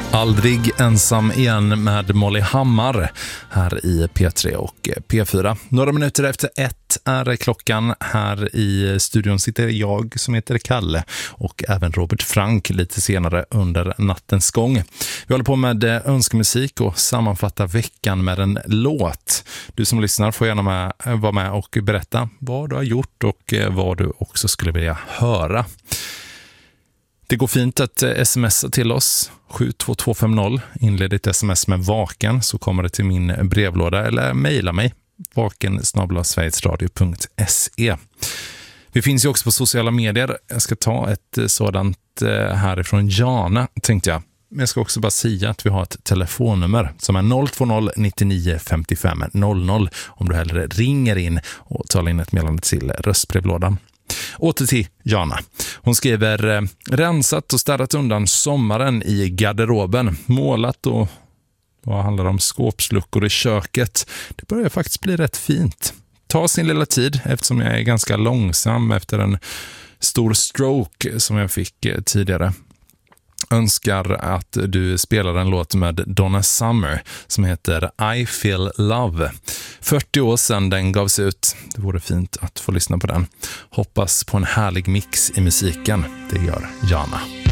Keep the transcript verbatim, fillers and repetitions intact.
Aldrig ensam igen med Molly Hammar här i P tre och P fyra. Några minuter efter ett är klockan. Här i studion sitter jag som heter Kalle och även Robert Frank lite senare under nattens gång. Vi håller på med önskemusik och sammanfattar veckan med en låt. Du som lyssnar får gärna med, vara med och berätta vad du har gjort och vad du också skulle vilja höra. Det går fint att smsa till oss sju två två fem noll. Inled ditt sms med vaken så kommer det till min brevlåda eller mejla mig vaken snabel-a sverigesradio punkt se. Vi finns ju också på sociala medier. Jag ska ta ett sådant härifrån Jana tänkte jag. Men jag ska också bara säga att vi har ett telefonnummer som är noll två noll nittionio femtiofem noll noll om du hellre ringer in och talar in ett meddelande till röstbrevlådan. Åter till Jana. Hon skriver rensat och städat undan sommaren i garderoben. Målat och vad handlar om skåpsluckor i köket. Det börjar faktiskt bli rätt fint. Ta sin lilla tid eftersom jag är ganska långsam efter en stor stroke som jag fick tidigare. Önskar att du spelar en låt med Donna Summer som heter I Feel Love. fyrtio år sedan den gavs ut. Det vore fint att få lyssna på den. Hoppas på en härlig mix i musiken. Det gör Jana.